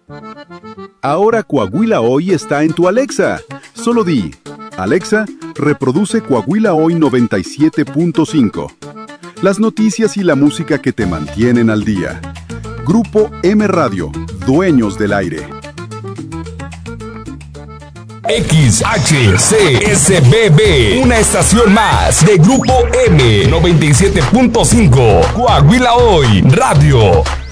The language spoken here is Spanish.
Ahora Coahuila Hoy está en tu Alexa. Solo di, Alexa, reproduce Coahuila Hoy 97.5. Las noticias y la música que te mantienen al día. Grupo M Radio, dueños del aire. XHCSBB, una estación más de Grupo M 97.5, Coahuila Hoy Radio.